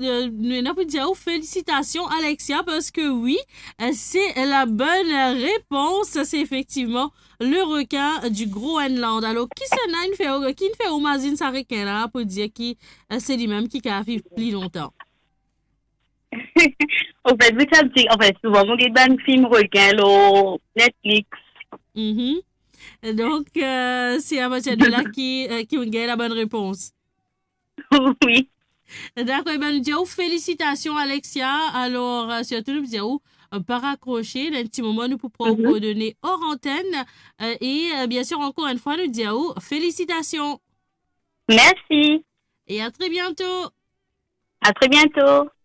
nous avons dit félicitations Alexia parce que oui, c'est la bonne réponse. C'est effectivement le requin du Groenland. Alors, qui ne fait au mazine sa requin là pour dire qui c'est lui-même qui a vécu plus longtemps? En fait, vous savez, en fait, souvent, on regarde un film requin, là, Netflix. Mhm. Donc, c'est à partir de là qui ont gagné la bonne réponse. Oui. D'accord, ben, nous disons félicitations, Alexia. Alors, surtout, nous disons par accrocher, d'un petit moment, nous pouvons coordonner hors antenne. Bien sûr, encore une fois, nous disons félicitations. Merci. Et à très bientôt. À très bientôt.